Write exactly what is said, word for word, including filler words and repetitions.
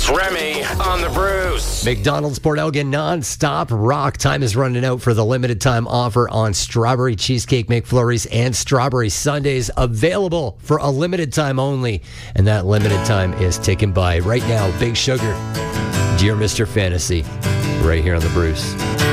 It's Remy on the Bruce. McDonald's Port Elgin non-stop rock. Time is running out for the limited time offer on strawberry cheesecake McFlurries and strawberry sundaes, available for a limited time only. And that limited time is ticking by right now. Big Sugar, Dear Mister Fantasy, right here on the Bruce.